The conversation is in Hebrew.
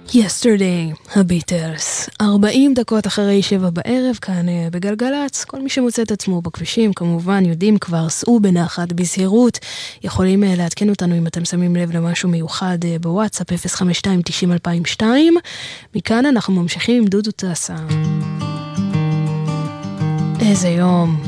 Yesterday, הביטלס. 40 דקות אחרי 7 בערב, כאן בגלגלץ. כל מי שמוצא את עצמו בכבישים, כמובן, יודעים כבר, סעו בנחת, בזהירות. יכולים לעדכן אותנו אם אתם שמים לב למשהו מיוחד בוואטסאפ, 052-90-2002. מכאן אנחנו ממשיכים עם דודו טסה. איזה יום.